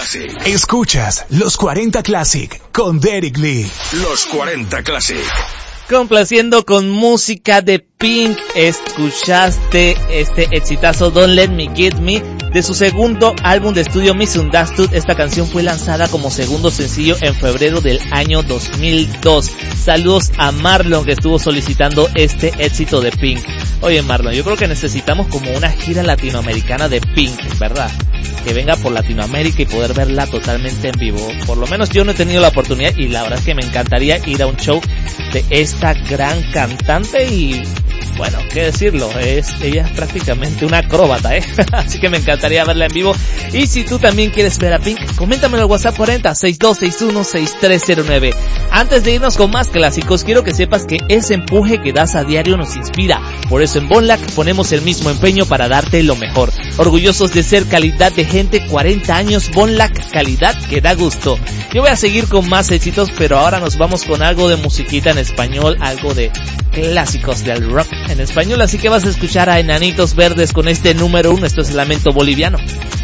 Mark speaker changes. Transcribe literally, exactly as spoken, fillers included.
Speaker 1: Classic.
Speaker 2: Escuchas Los cuarenta Classic con Derek Lee.
Speaker 1: Los cuarenta Classic.
Speaker 3: Complaciendo con música de Pink, escuchaste este exitazo Don't Let Me Get Me de su segundo álbum de estudio Misunderstood. Esta canción fue lanzada como segundo sencillo en febrero del año dos mil dos. Saludos a Marlon, que estuvo solicitando este éxito de Pink. Oye Marlon, yo creo que necesitamos como una gira latinoamericana de Pink, ¿verdad? Que venga por Latinoamérica y poder verla totalmente en vivo. Por lo menos yo no he tenido la oportunidad y la verdad es que me encantaría ir a un show de esta gran cantante y bueno, qué decirlo, es ella es prácticamente una acróbata, ¿eh? Así que me encantaría verla en vivo. Y si tú también quieres ver a Pink, coméntamelo al WhatsApp cuarenta, sesenta y dos sesenta y uno, sesenta y tres cero nueve. Antes de irnos con más clásicos, quiero que sepas que ese empuje que das a diario nos inspira. Por eso en Bonlac ponemos el mismo empeño para darte lo mejor. Orgullosos de ser calidad de gente, cuarenta años, Bonlac, calidad que da gusto. Yo voy a seguir con más éxitos, pero ahora nos vamos con algo de musiquita en español, algo de clásicos del rock en español, así que vas a escuchar a Enanitos Verdes con este número uno. Esto es Lamento Boliviano.